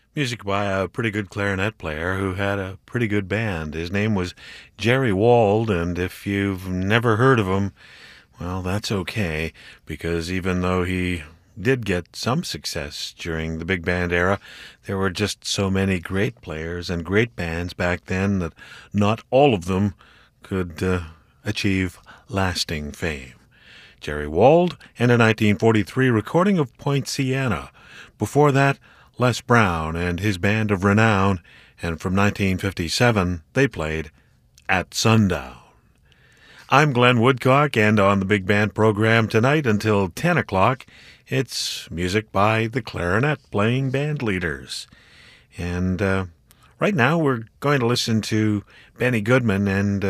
Music by a pretty good clarinet player who had a pretty good band. His name was Jerry Wald, and if you've never heard of him, well, that's okay, because even though he did get some success during the big band era, there were just so many great players and great bands back then that not all of them could achieve lasting fame. Jerry Wald and a 1943 recording of Poinciana. Before that, Les Brown and his band of renown, and from 1957 they played At Sundown. I'm Glenn Woodcock, and on the Big Band program tonight until 10 o'clock, it's music by the clarinet-playing band leaders. And right now we're going to listen to Benny Goodman and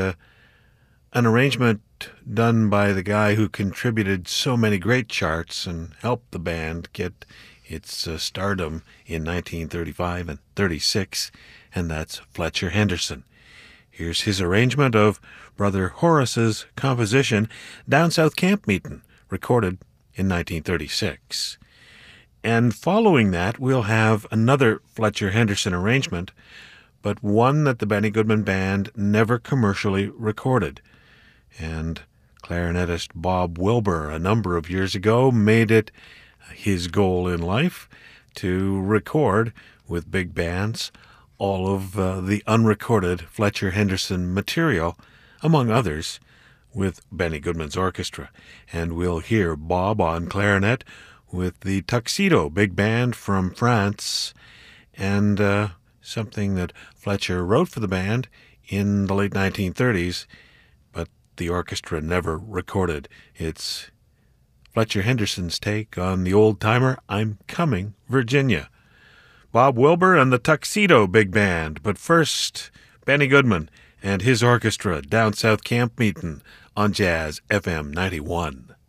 an arrangement done by the guy who contributed so many great charts and helped the band get its stardom in 1935 and 36, and that's Fletcher Henderson. Here's his arrangement of Brother Horace's composition, Down South Camp Meetin', recorded in 1936. And following that, we'll have another Fletcher Henderson arrangement, but one that the Benny Goodman Band never commercially recorded. And clarinetist Bob Wilbur, a number of years ago, made it his goal in life to record with big bands all of the unrecorded Fletcher Henderson material, among others, with Benny Goodman's orchestra. And we'll hear Bob on clarinet with the Tuxedo Big Band from France, and something that Fletcher wrote for the band in the late 1930s, but the orchestra never recorded. It's Fletcher Henderson's take on the old-timer I'm Coming, Virginia. Bob Wilbur and the Tuxedo Big Band, but first, Benny Goodman and his orchestra, Down South Camp Meetin' on Jazz FM 91.